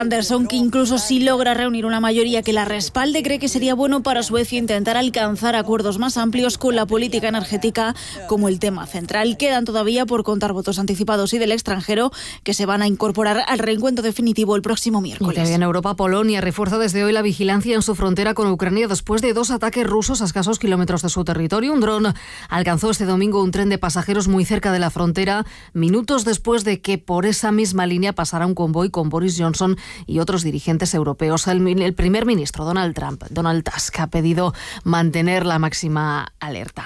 Anderson, que incluso si logra reunir una mayoría que la respalde, cree que sería bueno para Suecia intentar alcanzar acuerdos más amplios con la política energética como el tema central. Quedan todavía por contar votos anticipados y del extranjero que se van a incorporar al reencuentro definitivo el próximo miércoles. En Europa, Polonia refuerza desde hoy la vigilancia en su frontera con Ucrania después de 2 ataques rusos a escasos kilómetros de su territorio. Un dron alcanzó este domingo un tren de pasajeros muy cerca de la frontera, minutos después de que por esa misma línea pasara un convoy con Boris Johnson y otros dirigentes europeos. El primer ministro Donald Tusk, ha pedido mantener la máxima alerta.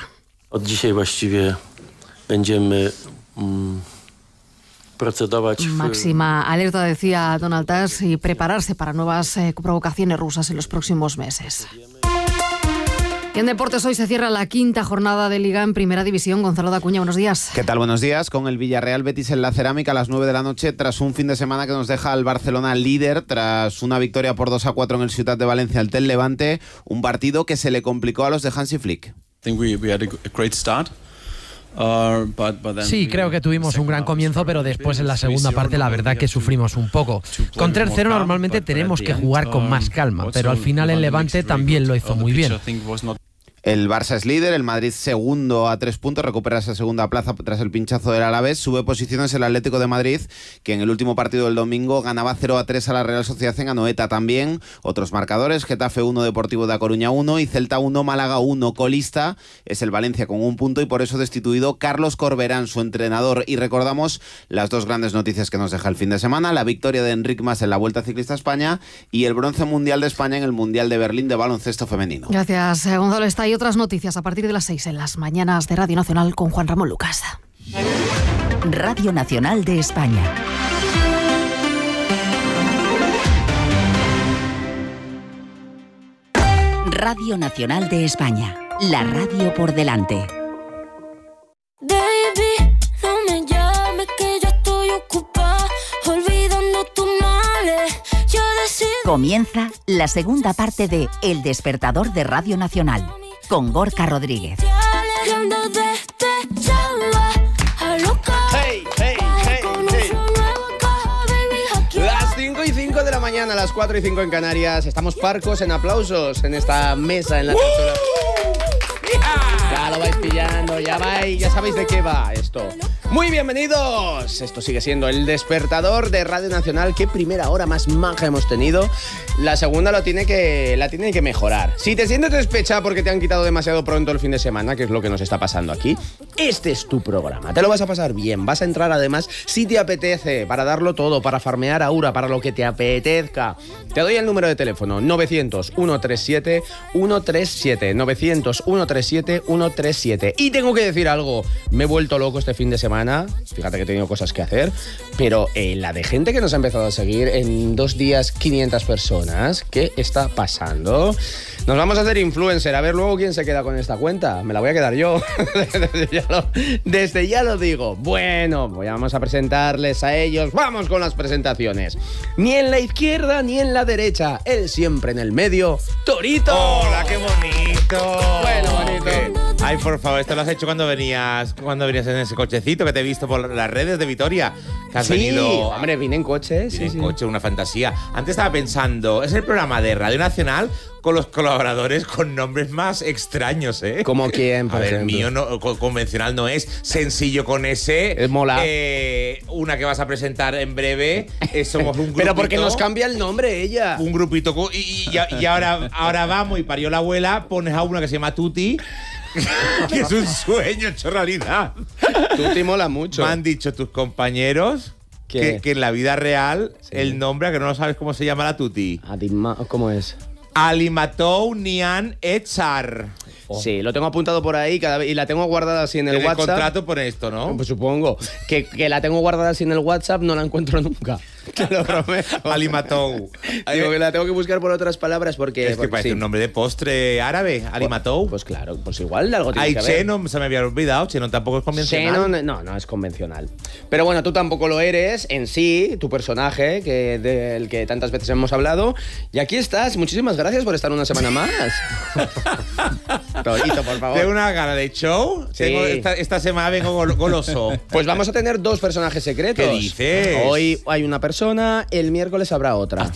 Máxima alerta, decía Donald Tusk, y prepararse para nuevas provocaciones rusas en los próximos meses. Y en deportes hoy se cierra la 5ª jornada de Liga en Primera División. Gonzalo Dacuña, buenos días. ¿Qué tal? Buenos días. Con el Villarreal Betis en la Cerámica a las 9 de la noche, tras un fin de semana que nos deja al Barcelona líder, tras una victoria por 2-4 en el Ciutat de Valencia ante el Levante, un partido que se le complicó a los de Hansi Flick. Sí, creo que tuvimos un gran comienzo, pero después en la segunda parte la verdad que sufrimos un poco. Con 3-0 normalmente tenemos que jugar con más calma, pero al final el Levante también lo hizo muy bien. El Barça es líder, el Madrid segundo a 3 puntos, recupera esa segunda plaza tras el pinchazo del Alavés, sube posiciones el Atlético de Madrid, que en el último partido del domingo ganaba 0-3 a la Real Sociedad en Anoeta. También otros marcadores: Getafe 1, Deportivo de A Coruña 1 y Celta 1, Málaga 1. Colista es el Valencia con 1 punto y por eso destituido Carlos Corberán, su entrenador. Y recordamos las 2 grandes noticias que nos deja el fin de semana: la victoria de Enric Mas en la Vuelta Ciclista a España y el bronce mundial de España en el Mundial de Berlín de baloncesto femenino. Gracias, Gonzalo. Está ahí otras noticias a partir de las 6 en las mañanas de Radio Nacional con Juan Ramón Lucas. Radio Nacional de España. Radio Nacional de España. La radio por delante. Baby, no me llames que yo estoy ocupada, olvidando tus males. Yo decido. Comienza la segunda parte de El Despertador de Radio Nacional, con Gorka Rodríguez. Hey, hey, hey, hey. Las 5:05 de la mañana, las 4:05 en Canarias. Estamos parcos en aplausos en esta mesa en la tercera. Ya lo vais pillando, ya sabéis de qué va esto. Muy bienvenidos. Esto sigue siendo El Despertador de Radio Nacional. Qué primera hora más maja hemos tenido. La segunda la tiene que mejorar. Si te sientes despechada porque te han quitado demasiado pronto el fin de semana, que es lo que nos está pasando aquí, este es tu programa. Te lo vas a pasar bien. Vas a entrar además si te apetece, para darlo todo, para farmear Aura, para lo que te apetezca. Te doy el número de teléfono: 900-137-137. 900-137-137. Y tengo que decir algo. Me he vuelto loco este fin de semana. Fíjate que he tenido cosas que hacer, pero la de gente que nos ha empezado a seguir en 2 días, 500 personas. ¿Qué está pasando? Nos vamos a hacer influencer. A ver luego quién se queda con esta cuenta. Me la voy a quedar yo. Desde ya lo digo. Bueno, vamos a presentarles a ellos. Vamos con las presentaciones. Ni en la izquierda ni en la derecha. Él siempre en el medio. ¡Torito! ¡Hola, qué bonito! Bueno, bonito. Ay, por favor, esto lo has hecho cuando venías en ese cochecito que te he visto por las redes de Vitoria. Que has venido. Hombre, vine en coche. Sí, en coche, una fantasía. Antes estaba pensando, es el programa de Radio Nacional con los colaboradores con nombres más extraños, ¿eh? ¿Como quién, por ejemplo? El mío no, convencional no es. Sencillo con ese. Es mola. Una que vas a presentar en breve. Somos un grupito. Pero porque nos cambia el nombre ella. Un grupito. Y ahora vamos y parió la abuela. Pones a una que se llama Tuti. Que es un sueño hecho realidad. Tuti mola mucho. Me han dicho tus compañeros que en la vida real el nombre, a que no lo sabes cómo se llama la Tuti. ¿Cómo es? Alimatou Nian Echar. Sí, lo tengo apuntado por ahí y la tengo guardada así en el WhatsApp. En el contrato pone esto, ¿no? Pues supongo. Que la tengo guardada así en el WhatsApp, no la encuentro nunca. Te lo prometo. Alimatou. Digo que la tengo que buscar por otras palabras porque... Es que parece un nombre de postre árabe, Alimatou. Pues claro, pues igual algo tiene que ver. Chenon, se me había olvidado, Chenon tampoco es convencional. Chenon, no es convencional. Pero bueno, tú tampoco lo eres en sí, tu personaje, del que tantas veces hemos hablado. Y aquí estás, muchísimas gracias por estar una semana más. Torito, por favor. Tengo una gana de show. Sí. Esta semana vengo goloso. Pues vamos a tener 2 personajes secretos. ¿Qué dices? Hoy hay una persona persona, el miércoles habrá otra.